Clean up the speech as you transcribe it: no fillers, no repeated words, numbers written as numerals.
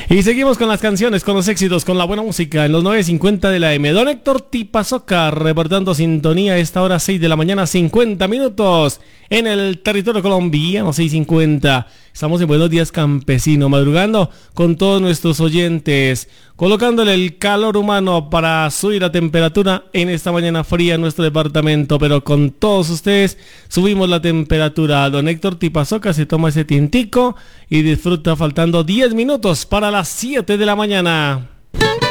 Y seguimos con las canciones, con los éxitos, con la buena música en los 9:50 de la M. Don Héctor Tipazoca reportando sintonía a esta hora 6 de la mañana, 50 minutos en el territorio colombiano, 6:50. Estamos en Buenos Días Campesino, madrugando con todos nuestros oyentes, colocándole el calor humano para subir la temperatura en esta mañana fría en nuestro departamento, pero con todos ustedes subimos la temperatura. Don Héctor Tipazoca se toma ese tintico y disfruta faltando 10 minutos para las 7 de la mañana.